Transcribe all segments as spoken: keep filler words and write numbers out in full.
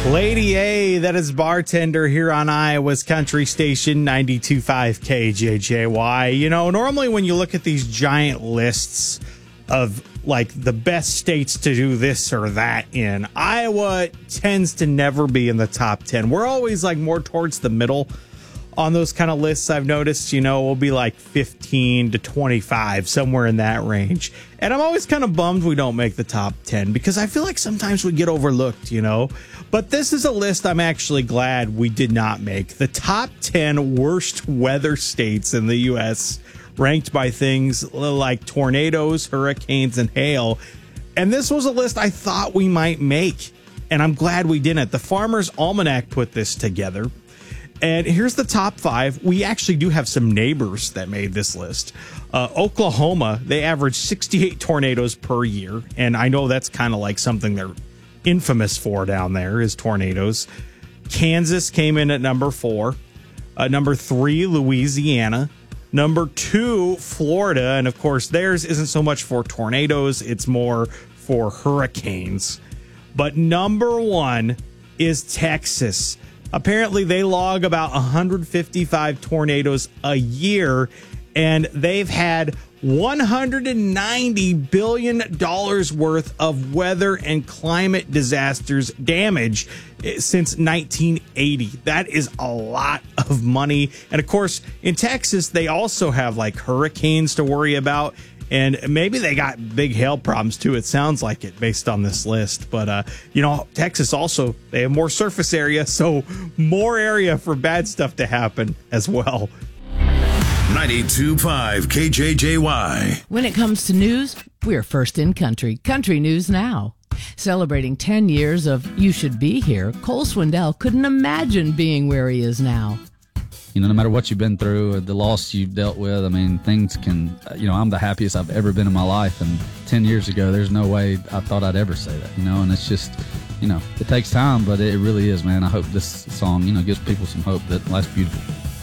Lady A, that is Bartender here on Iowa's Country Station ninety-two point five K J J Y. You know, normally when you look at these giant lists of like the best states to do this or that in, Iowa tends to never be in the top ten. We're always like more towards the middle on those kind of lists. I've noticed, you know, we'll be like fifteen to twenty-five, somewhere in that range. And I'm always kind of bummed we don't make the top ten because I feel like sometimes we get overlooked, you know. But this is a list I'm actually glad we did not make. The top ten worst weather states in the U S, ranked by things like tornadoes, hurricanes, and hail. And this was a list I thought we might make, and I'm glad we didn't. The Farmer's Almanac put this together. And here's the top five. We actually do have some neighbors that made this list. Uh, Oklahoma, they average sixty-eight tornadoes per year. And I know that's kind of like something they're infamous for down there is tornadoes. Kansas came in at number four. Uh, number three, Louisiana. Number two, Florida. And of course, theirs isn't so much for tornadoes. It's more for hurricanes. But number one is Texas. Apparently, they log about one hundred fifty-five tornadoes a year, and they've had one hundred ninety billion dollars worth of weather and climate disasters damage since nineteen eighty. That is a lot of money. And of course, in Texas, they also have like hurricanes to worry about. And maybe they got big hail problems, too. It sounds like it based on this list. But, uh, you know, Texas also, they have more surface area, so more area for bad stuff to happen as well. ninety-two point five K J J Y. When it comes to news, we're first in country. Country News Now. Celebrating ten years of You Should Be Here, Cole Swindell couldn't imagine being where he is now. You know, no matter what you've been through or the loss you've dealt with, I mean, things can, you know, I'm the happiest I've ever been in my life. And ten years ago, there's no way I thought I'd ever say that, you know, and it's just, you know, it takes time, but it really is, man. I hope this song, you know, gives people some hope that life's beautiful.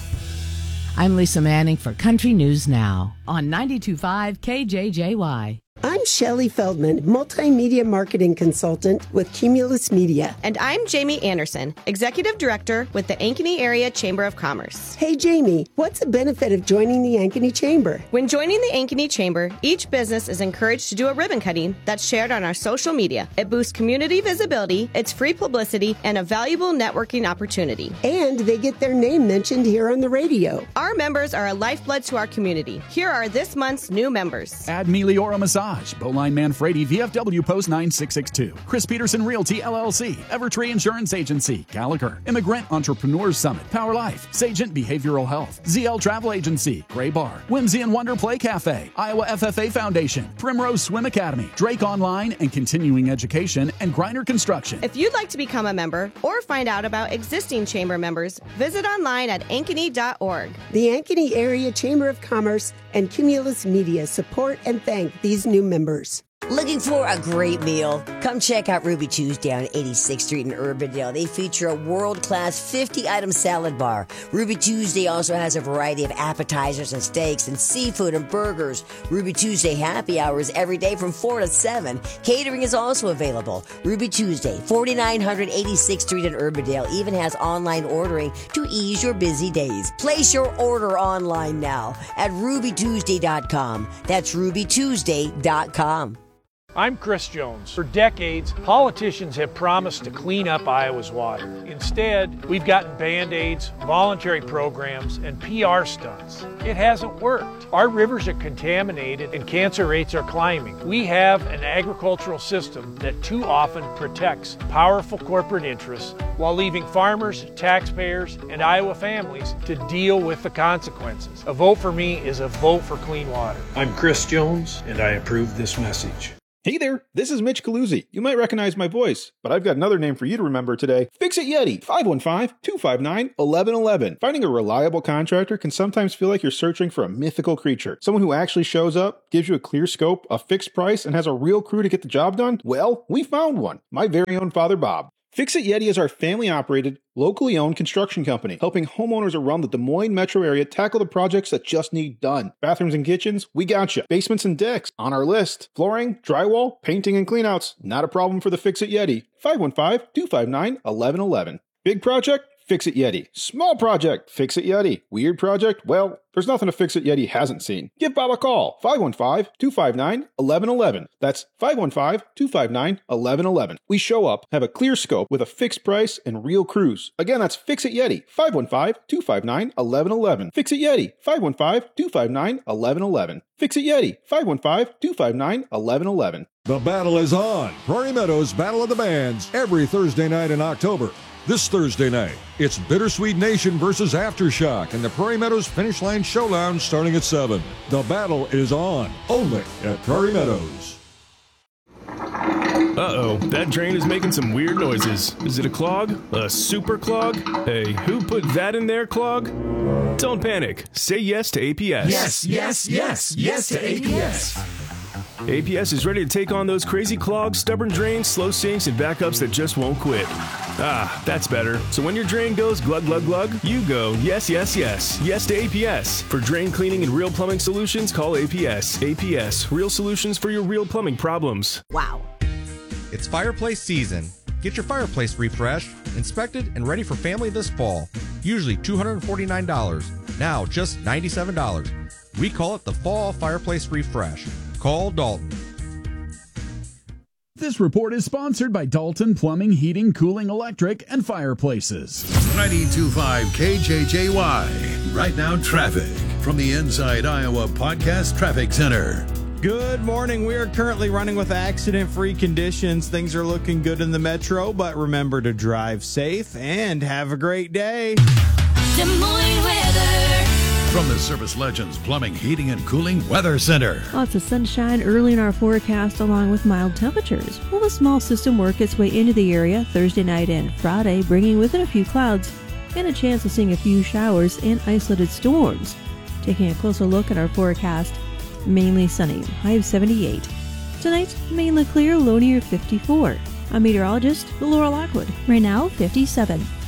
I'm Lisa Manning for Country News Now on ninety-two point five K J J Y. I'm Shelley Feldman, multimedia marketing consultant with Cumulus Media. And I'm Jamie Anderson, executive director with the Ankeny Area Chamber of Commerce. Hey, Jamie, what's the benefit of joining the Ankeny Chamber? When joining the Ankeny Chamber, each business is encouraged to do a ribbon cutting that's shared on our social media. It boosts community visibility, it's free publicity, and a valuable networking opportunity. And they get their name mentioned here on the radio. Our members are a lifeblood to our community. Here are this month's new members. Add Meliora Massage, Bowline Manfredi, V F W Post nine six six two, Chris Peterson Realty L L C, Evertree Insurance Agency, Gallagher, Immigrant Entrepreneurs Summit, Power Life, Sagent Behavioral Health, Z L Travel Agency, Gray Bar, Whimsy and Wonder Play Cafe, Iowa F F A Foundation, Primrose Swim Academy, Drake Online and Continuing Education, and Griner Construction. If you'd like to become a member or find out about existing chamber members, visit online at ankeny dot org. The Ankeny Area Chamber of Commerce and Cumulus Media support and thank these new members. Looking for a great meal? Come check out Ruby Tuesday on eighty-sixth Street in Urbandale. They feature a world-class fifty-item salad bar. Ruby Tuesday also has a variety of appetizers and steaks and seafood and burgers. Ruby Tuesday happy hours every day from four to seven. Catering is also available. Ruby Tuesday, forty-nine hundred eighty-sixth Street in Urbandale, even has online ordering to ease your busy days. Place your order online now at ruby tuesday dot com. That's ruby tuesday dot com. I'm Chris Jones. For decades, politicians have promised to clean up Iowa's water. Instead, we've gotten Band-Aids, voluntary programs, and P R stunts. It hasn't worked. Our rivers are contaminated and cancer rates are climbing. We have an agricultural system that too often protects powerful corporate interests while leaving farmers, taxpayers, and Iowa families to deal with the consequences. A vote for me is a vote for clean water. I'm Chris Jones, and I approve this message. Hey there, this is Mitch Caluzzi. You might recognize my voice, but I've got another name for you to remember today. Fix-It Yeti, five one five, two five nine, one one one one. Finding a reliable contractor can sometimes feel like you're searching for a mythical creature. Someone who actually shows up, gives you a clear scope, a fixed price, and has a real crew to get the job done? Well, we found one. My very own Father Bob. Fix-It Yeti is our family-operated, locally owned construction company, helping homeowners around the Des Moines metro area tackle the projects that just need done. Bathrooms and kitchens, we gotcha. Basements and decks, on our list. Flooring, drywall, painting, and cleanouts, not a problem for the Fix-It Yeti. five one five, two five nine, one one one one. Big project? Fix-It Yeti. Small project? Fix-It Yeti. Weird project? Well, there's nothing a Fix-It Yeti hasn't seen. Give Bob a call. five one five, two five nine, one one one one. That's five one five, two five nine, one one one one. We show up, have a clear scope with a fixed price and real crews. Again, that's Fix-It Yeti. five one five, two five nine, one one one one. Fix-It Yeti. five one five, two five nine, one one one one. Fix-It Yeti. five one five, two five nine, one one one one. The battle is on. Prairie Meadows Battle of the Bands every Thursday night in October. This Thursday night, it's Bittersweet Nation versus Aftershock in the Prairie Meadows Finish Line Show Lounge starting at seven. The battle is on, only at Prairie Meadows. Uh-oh, that drain is making some weird noises. Is it a clog? A super clog? Hey, who put that in there, clog? Don't panic. Say yes to A P S. Yes, yes, yes, yes to A P S. A P S is ready to take on those crazy clogs, stubborn drains, slow sinks, and backups that just won't quit. Ah, that's better. So when your drain goes glug, glug, glug, you go yes, yes, yes. Yes to A P S. For drain cleaning and real plumbing solutions, call A P S. A P S, real solutions for your real plumbing problems. Wow. It's fireplace season. Get your fireplace refreshed, inspected, and ready for family this fall. Usually two hundred forty-nine dollars. Now just ninety-seven dollars. We call it the Fall Fireplace Refresh. Call Dalton. This report is sponsored by Dalton Plumbing, Heating, Cooling, Electric, and Fireplaces. ninety-two point five K J J Y. Right now, traffic from the Inside Iowa Podcast Traffic Center. Good morning. We are currently running with accident-free conditions. Things are looking good in the metro, but remember to drive safe and have a great day. Des Moines weather. From the Service Legends Plumbing, Heating, and Cooling Weather Center. Lots of sunshine early in our forecast, along with mild temperatures. Will the small system work its way into the area Thursday night and Friday, bringing with it a few clouds and a chance of seeing a few showers and isolated storms. Taking a closer look at our forecast, mainly sunny, high of seventy-eight. Tonight, mainly clear, low near fifty-four. I'm meteorologist Laura Lockwood. Right now, fifty-seven.